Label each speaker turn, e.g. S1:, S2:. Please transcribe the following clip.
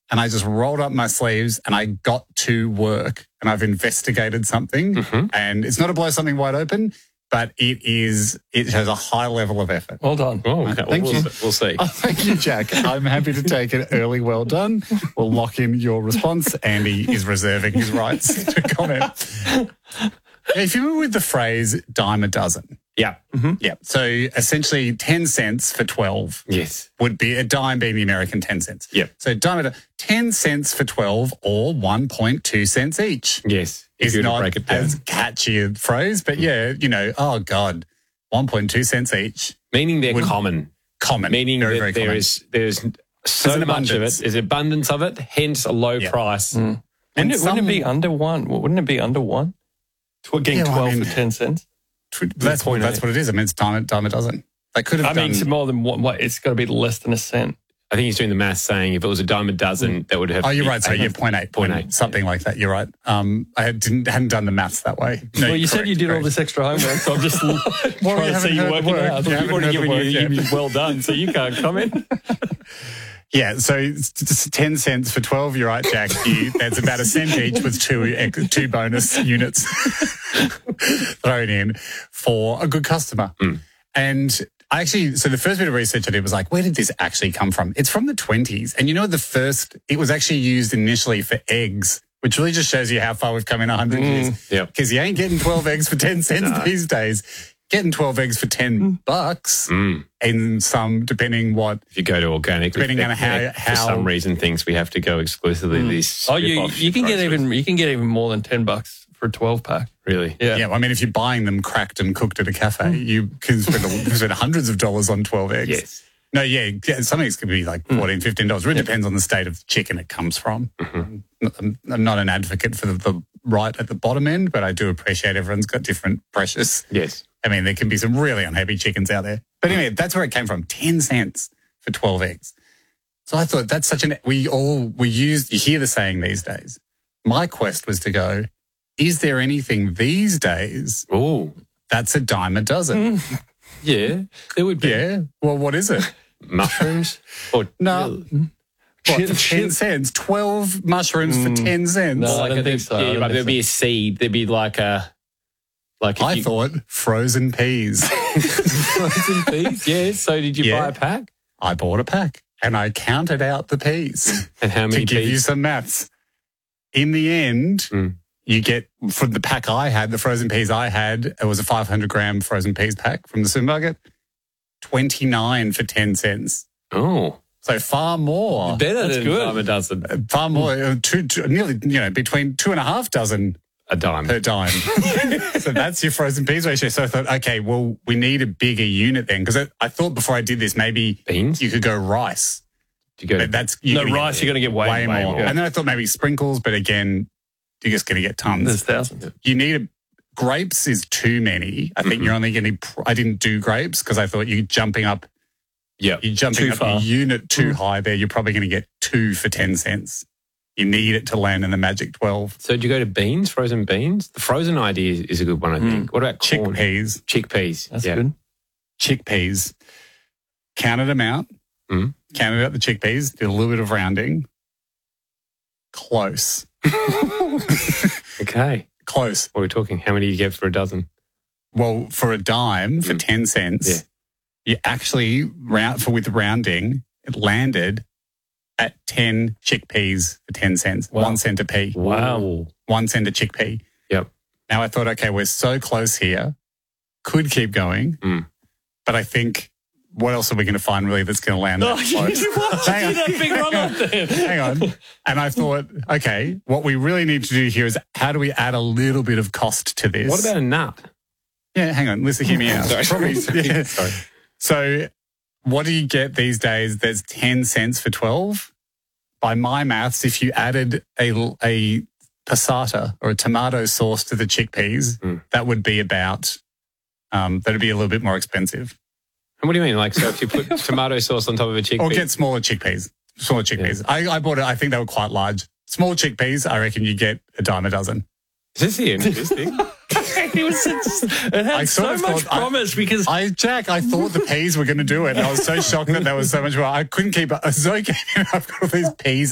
S1: and I just rolled up my sleeves and I got to work and I've investigated something and it's not to blow something wide open, but it has a high level of effort.
S2: Well done.
S3: Oh, okay.
S1: Thank you.
S3: We'll see.
S1: Oh, thank you, Jack. I'm happy to take it early. Well done. We'll lock in your response. Andy is reserving his rights to comment. If you were with the phrase dime a dozen.
S3: Yeah.
S1: Yeah. So essentially 10 cents for 12 would be a dime being the American 10 cents.
S3: Yep.
S1: So 10 cents for 12 or 1.2 cents each.
S3: Yes.
S1: Is not break it down. As catchy a phrase, but oh God, 1.2 cents each.
S3: Meaning they're common.
S1: Common.
S3: Meaning
S1: very,
S3: that
S1: very
S3: there's so much of it. There's abundance of it, hence a low price.
S2: Wouldn't it be under one? Wouldn't it be under one? Getting 12 for 10 cents?
S1: That's what it is. I mean, it's dime a dozen. They could have done...
S2: it's more than what? It's got to be less than a cent.
S3: I think he's doing the math saying if it was a dime a dozen, that would have...
S1: Oh, you're right. So, 0.8, something like that. You're right. I hadn't done the maths that way. No,
S2: well, you said you did all this extra homework, so I'm just trying to see you working out.
S3: You've already given you well done, so you can't comment.
S1: Yeah, so it's 10 cents for 12. You're right, Jack. That's about a cent each with two bonus units thrown in for a good customer. And so the first bit of research I did was like, where did this actually come from? It's from the 20s. And it was actually used initially for eggs, which really just shows you how far we've come in 100 years. Because you ain't getting 12 eggs for 10 cents these days. Getting 12 eggs for $10 and some, depending what...
S3: If you go to organic,
S1: depending on how
S3: for some reason thinks we have to go exclusively this.
S2: Oh, you can get even more than $10 for a 12-pack.
S3: Really?
S1: Yeah. I mean, if you're buying them cracked and cooked at a cafe, you can spend hundreds of dollars on 12 eggs.
S3: Yes.
S1: No, some eggs could be like $14, $15. It really depends on the state of chicken it comes from. I'm not an advocate for the right at the bottom end, but I do appreciate everyone's got different pressures.
S3: Yes.
S1: I mean, there can be some really unhappy chickens out there. But anyway, that's where it came from, 10 cents for 12 eggs. So I thought that's you hear the saying these days. My quest was to go, is there anything these days that's a dime a dozen?
S3: Yeah, there would be.
S1: Yeah. Well, what is it?
S3: Mushrooms? Or
S1: no. What, for 10 cents? 12 mushrooms for 10 cents?
S2: No, I don't think so.
S3: Yeah, but there'd be a seed. There'd be like a...
S1: I thought frozen peas.
S3: Frozen peas? Yeah. So did you buy a pack?
S1: I bought a pack and I counted out the peas.
S3: And how many
S1: to give you some maths. In the end, you get, from the pack I had, the frozen peas I had, it was a 500-gram frozen peas pack from the supermarket, 29 for 10 cents.
S3: Oh.
S1: So far more.
S3: Better than dime a dozen.
S1: Far more, nearly, between 2.5 dozen
S3: a dime
S1: per dime. So that's your frozen peas ratio. So I thought, okay, well, we need a bigger unit then, because I thought before I did this, maybe
S3: beans.
S1: You could go rice.
S2: Rice. You're going to get way more.
S1: And then I thought maybe sprinkles, but again, you're just going to get tons.
S2: There's thousands.
S1: You need grapes is too many. I think you're only going to. I didn't do grapes because I thought you're jumping up.
S3: Yeah,
S1: you're jumping up your unit too high there. You're probably going to get 2 for 10 cents. You need it to land in the magic 12.
S3: So, do you go to beans, frozen beans? The frozen idea is a good one, I think. What about corn?
S1: Chickpeas?
S3: Chickpeas.
S2: That's good.
S1: Chickpeas. Counted them out. Counted out the chickpeas. Did a little bit of rounding. Close.
S3: Okay.
S1: Close.
S3: What are we talking? How many do you get for a dozen?
S1: Well, for a dime, for 10 cents, you actually, with rounding, it landed at 10 chickpeas for 10 cents.
S3: Wow.
S1: 1 cent a pea.
S3: Wow.
S1: 1 cent a chickpea.
S3: Yep.
S1: Now I thought, okay, we're so close here. Could keep going. But I think, what else are we going to find really that's going to land that close? Hang on. And I thought, okay, what we really need to do here is how do we add a little bit of cost to this?
S3: What about a nut?
S1: Yeah, hang on. Listen, hear me out.
S3: Sorry.
S1: Sorry. So what do you get these days? There's 10 cents for 12. By my maths, if you added a passata or a tomato sauce to the chickpeas, that would be about, that'd be a little bit more expensive.
S3: And what do you mean? So if you put tomato sauce on top of a chickpea?
S1: Or get smaller chickpeas. Yeah. I bought it. I think they were quite large. Small chickpeas, I reckon you get a dime a dozen.
S3: Is this the end of this thing?
S2: It had so much promise because...
S1: Jack, I thought the peas were going to do it. And I was so shocked that there was so much more. I couldn't keep up. Zoe came in, I've got all these peas